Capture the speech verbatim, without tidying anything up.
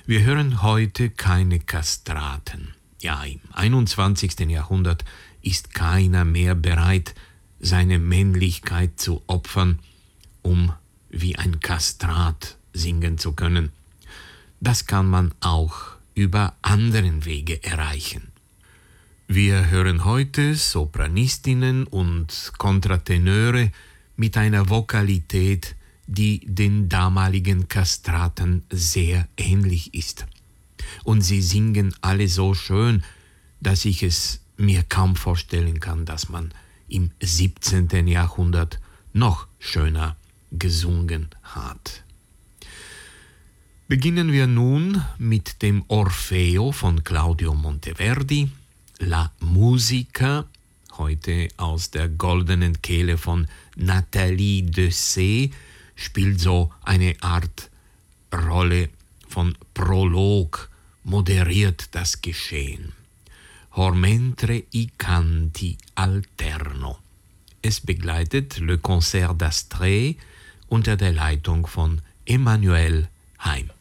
Wir hören heute keine Kastraten. Ja, im einundzwanzigsten Jahrhundert ist keiner mehr bereit, seine Männlichkeit zu opfern, um wie ein Kastrat singen zu können. Das kann man auch über anderen Wege erreichen. Wir hören heute Sopranistinnen und Kontratenöre mit einer Vokalität, die den damaligen Kastraten sehr ähnlich ist. Und sie singen alle so schön, dass ich es mir kaum vorstellen kann, dass man im siebzehnten Jahrhundert noch schöner gesungen hat. Beginnen wir nun mit dem Orfeo von Claudio Monteverdi, La Musica, heute aus der goldenen Kehle von Nathalie Dessay, spielt so eine Art Rolle von Prolog, moderiert das Geschehen. Hor mentre I canti alterno. Es begleitet Le Concert d'Astrée unter der Leitung von Emmanuel Heim.